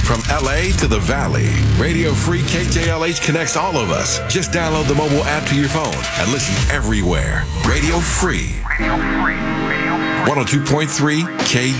From LA to the Valley, Radio Free KJLH connects all of us. Just download the mobile app to your phone and listen everywhere. Radio Free. 102.3 KJLH.